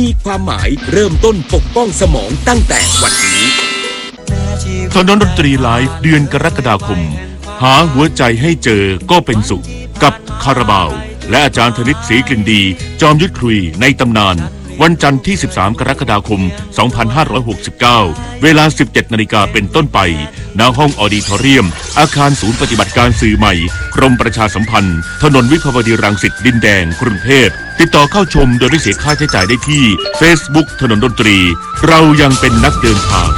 มีความหมายเริ่มต้นปกป้องสมองตั้งแต่วันนี้ถนนดนตรีไลฟ์เดือนกรกฎาคมหาหัวใจให้เจอก็เป็นสุขกับคาราบาวและอาจารย์ธนิตศรีกลิ่นดีจอมยุทธคุยในตำนานวันจันทร์ที่13กรกฎาคม2569เวลา 17 นาฬิกาเป็นต้นไปณห้องออดิทอเรียมอาคารศูนย์ปฏิบัติการสื่อใหม่กรมประชาสัมพันธ์ถนนวิภาวดีรังสิตดินแดงกรุงเทพติดต่อเข้าชมโดยไม่เสียค่าใช้จ่ายได้ที่ Facebook ถนนดนตรีเรายังเป็นนักเดินทาง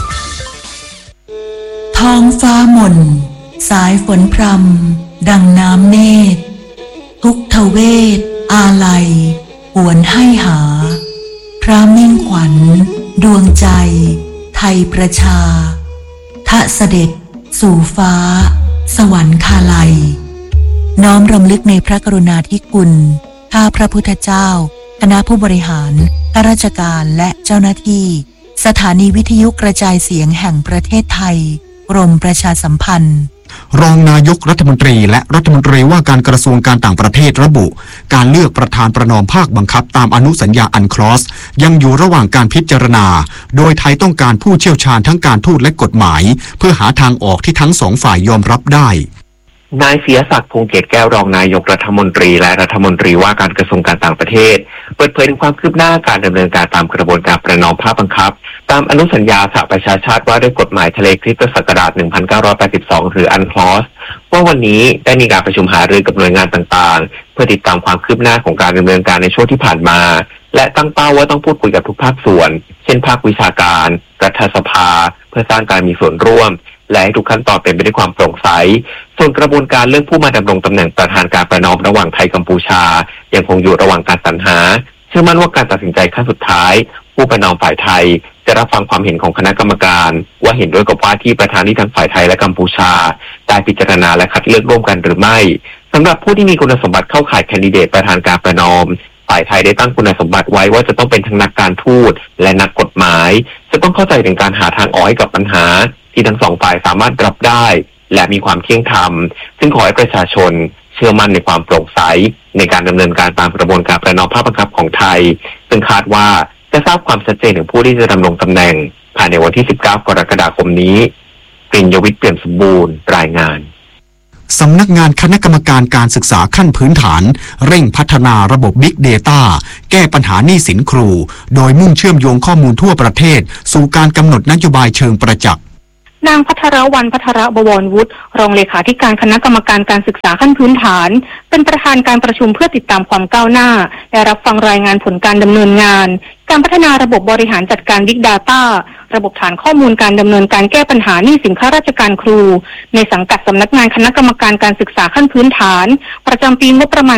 ท้องฟ้ามนสายฝนพรำดังน้ำเนตรทุกทเวทอาลัยหวนให้หาพระมิ่งขวัญดวงใจไทยประชาทะเสด็จสู่ฟ้าสวรรคาลัยน้อมรำลึกในพระกรุณาธิคุณข้าพระพุทธเจ้าคณะผู้บริหารข้าราชการและเจ้าหน้าที่สถานีวิทยุกระจายเสียงแห่งประเทศไทยกรมประชาสัมพันธ์รองนายกรัฐมนตรีและรัฐมนตรีว่าการกระทรวงการต่างประเทศระบุการเลือกประธานประนอมภาคบังคับตามอนุสัญญาอันคลอสยังอยู่ระหว่างการพิจารณาโดยไทยต้องการผู้เชี่ยวชาญทั้งการทูตและกฎหมายเพื่อหาทางออกที่ทั้งสองฝ่ายยอมรับได้นายเสียศักดิ์พงษ์เกตแก้วรองนายกรัฐมนตรีและรัฐมนตรีว่าการกระทรวงการต่างประเทศเปิดเผยถึงความคืบหน้าการดำเนินการตามกระบวนการประนอมภาคบังคับตามอนุสัญญาสหประชาชาติว่าด้วยกฎหมายทะเลคริสตศักราช 1982 หรืออันคลอสว่าวันนี้ได้มีการประชุมหารือกับหน่วยงานต่างๆเพื่อติดตามความคืบหน้าของการดำเนินการในช่วงที่ผ่านมาและตั้งเป้าว่าต้องพูดคุยกับทุกภาคส่วนเช่นภาควิชาการรัฐสภาเพื่อสร้างการมีส่วนร่วมและให้ทุกขั้นตอนเป็นไปด้วยความโปร่งใสส่วนกระบวนการเรื่องผู้มาดำรงตำแหน่งประธานการประนอมระหว่างไทยกัมพูชายังคงอยู่ระหว่างการสรรหาเชื่อมั่นว่าการตัดสินใจขั้นสุดท้ายผู้ประนอมฝ่ายไทยจะรับฟังความเห็นของคณะกรรมการว่าเห็นด้วยกับว่าที่ประธานที่ทั้งฝ่ายไทยและกัมพูชาได้พิจารณาและคัดเลือกร่วมกันหรือไม่สำหรับผู้ที่มีคุณสมบัติเข้าข่ายแคนดิเดตประธานการประนอมฝ่ายไทยได้ตั้งคุณสมบัติไว้ว่าจะต้องเป็นทั้งนักการทูตและนักกฎหมายจะต้องเข้าใจถึงการหาทางออกให้กับปัญหาที่ทั้งสองฝ่ายสามารถรับได้และมีความเที่ยงธรรมซึ่งขอให้ประชาชนเชื่อมั่นในความโปร่งใสในการดำเนินการตามกระบวนการประนอมภาคบังคับของไทยซึ่งคาดว่าจะทราบความชัดเจนถึงผู้ที่จะดำรงตำแหน่งภายในวันที่ 19 กรกฎาคมนี้ปริญญวิทย์เปี่ยมสมบูรณ์รายงานสำนักงานคณะกรรมการการศึกษาขั้นพื้นฐานเร่งพัฒนาระบบ Big Data แก้ปัญหาหนี้สินครูโดยมุ่งเชื่อมโยงข้อมูลทั่วประเทศสู่การกำหนดนโยบายเชิงประจักษ์นางภัทรวรรณ ภัทรบวรวุฒิรองเลขาธิการคณะกรรมการการศึกษาขั้นพื้นฐานเป็นประธานการประชุมเพื่อติดตามความก้าวหน้าและรับฟังรายงานผลการดำเนินงานการพัฒนาระบบบริหารจัดการ Big Data ระบบฐานข้อมูลการดำเนินการแก้ปัญหาหนี้สินข้าราชการครูในสังกัดสำนักงานคณะกรรมการการศึกษาขั้นพื้นฐานประจำปีงบประมาณ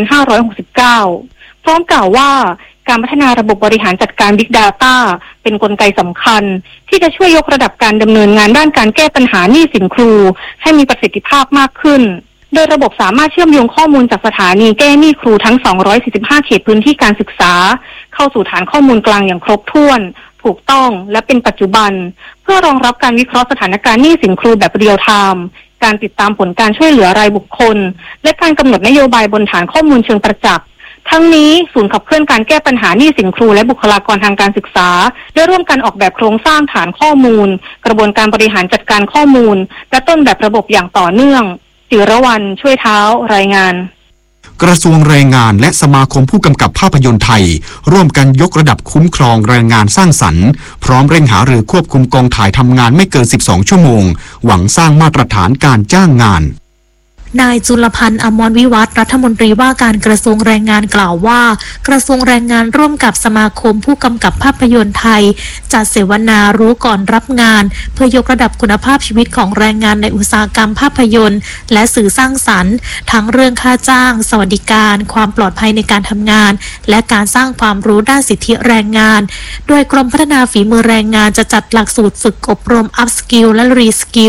2569 พร้อมกล่าวว่าการพัฒนาระบบบริหารจัดการ Big Data เป็นกลไกสำคัญที่จะช่วยยกระดับการดำเนินงานด้านการแก้ปัญหาหนี้สินครูให้มีประสิทธิภาพมากขึ้นโดยระบบสามารถเชื่อมโยงข้อมูลจากสถานีแก้หนี้ครูทั้ง245เขตพื้นที่การศึกษาเข้าสู่ฐานข้อมูลกลางอย่างครบถ้วนถูกต้องและเป็นปัจจุบันเพื่อรองรับการวิเคราะห์สถานการณ์หนี้สินครูแบบเรียลไทม์การติดตามผลการช่วยเหลือรายบุคคลและการกำหนดนโยบายบนฐานข้อมูลเชิงประจักษ์ทั้งนี้ศูนย์ขับเคลื่อนการแก้ปัญหาหนี้สินครูและบุคลากรทางการศึกษาได้ร่วมกันออกแบบโครงสร้างฐานข้อมูลกระบวนการบริหารจัดการข้อมูลและต้นแบบระบบอย่างต่อเนื่องจิรวรรณช่วยเท้ารายงานกระทรวงแรงงานและสมาคมผู้กำกับภาพยนตร์ไทยร่วมกันยกระดับคุ้มครองแรงงานสร้างสรรค์พร้อมเร่งหารือควบคุมกองถ่ายทำงานไม่เกิน12ชั่วโมงหวังสร้างมาตรฐานการจ้างงานนายจุลพันธ์ อมรวิวัฒน์รัฐมนตรีว่าการกระทรวงแรงงานกล่าวว่ากระทรวงแรงงานร่วมกับสมาคมผู้กำกับภาพยนตร์ไทยจัดเสวนารู้ก่อนรับงานเพื่อยกระดับคุณภาพชีวิตของแรงงานในอุตสาหกรรมภาพยนตร์และสื่อสร้างสรรค์ทั้งเรื่องค่าจ้างสวัสดิการความปลอดภัยในการทำงานและการสร้างความรู้ด้านสิทธิแรงงานโดยกรมพัฒนาฝีมือแรงงานจะจัดหลักสูตรฝึกอบรม Up Skill และ Re Skill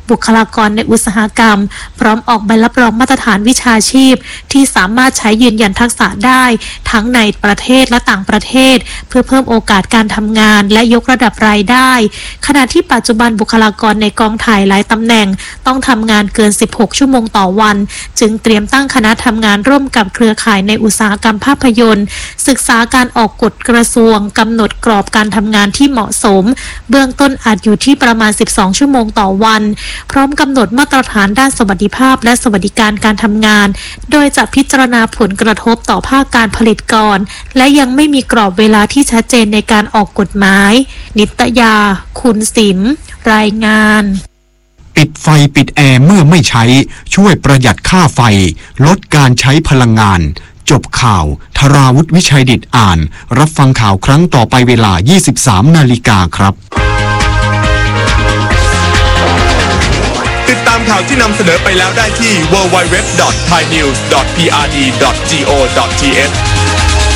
บุคลากรในอุตสาหกรรมพร้อมออกใบรับรองมาตรฐานวิชาชีพที่สามารถใช้ยืนยันทักษะได้ทั้งในประเทศและต่างประเทศเพื่อเพิ่มโอกาสการทำงานและยกระดับรายได้ขณะที่ปัจจุบันบุคลากรในกองถ่ายหลายตำแหน่งต้องทำงานเกิน16ชั่วโมงต่อวันจึงเตรียมตั้งคณะทำงานร่วมกับเครือข่ายในอุตสาหกรรมภาพยนตร์ศึกษาการออกกฎกระทรวงกำหนดกรอบการทำงานที่เหมาะสมเบื้องต้นอาจอยู่ที่ประมาณ12ชั่วโมงต่อวันพร้อมกำหนดมาตรฐานด้านสวัสดิภาพและสวัสดิการการทำงานโดยจะพิจารณาผลกระทบต่อภาคการผลิตก่อนและยังไม่มีกรอบเวลาที่ชัดเจนในการออกกฎหมายนิตยาคุณศิมรายงานปิดไฟปิดแอร์เมื่อไม่ใช้ช่วยประหยัดค่าไฟลดการใช้พลังงานจบข่าวธราวุฒิวิชัยดิษฐ์อ่านรับฟังข่าวครั้งต่อไปเวลา 23 นาฬิกาครับติดตามข่าวที่นำเสนอไปแล้วได้ที่ www.thainews.prd.go.th